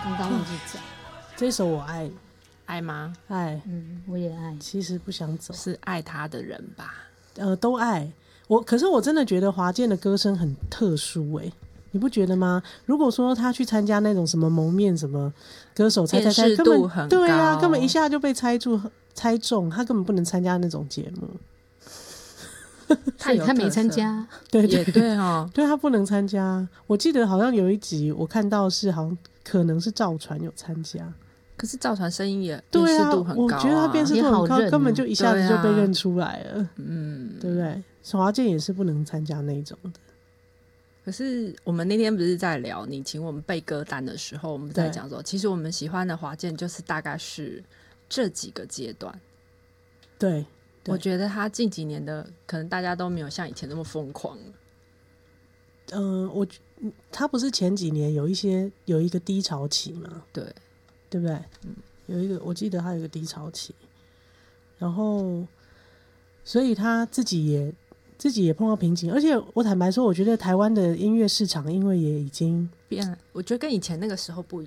刚刚忘记讲。 这首我爱爱吗？ 爱， 我也爱。 其实不想走， 是爱他的人吧？ 都爱可是我真的觉得华健的歌声很特殊你不觉得吗？如果说他去参加那种什么蒙面什么歌手猜， 辨识度很高， 对啊，根本一下就被猜中，他根本不能参加那种节目。 所以他没参加， 对也对哦， 对，他不能参加。我记得好像有一集我看到是好像可能是赵传有参加， 可是赵传声音也对啊， 辨识度很高、 我觉得他辨识度很高，根本就一下子就被认出来了，对不对？华健也是不能参加那种的。 可是我们那天不是在聊你请我们背歌单的时候，我们在讲说，其实我们喜欢的华健就是大概是这几个阶段。 对， 我觉得他近几年的可能大家都没有像以前那么疯狂了。 他不是前几年有一个低潮期吗？ 对不对？有一个我记得他有一个低潮期，然后所以他自己也碰到瓶颈，而且我坦白说，我觉得台湾的音乐市场因为也已经变了，我觉得跟以前那个时候不一样。